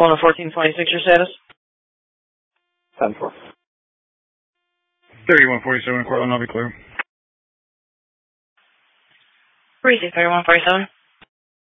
Going to 1426, your status? 10-4. 3147, Cortland, I'll be clear. 3147.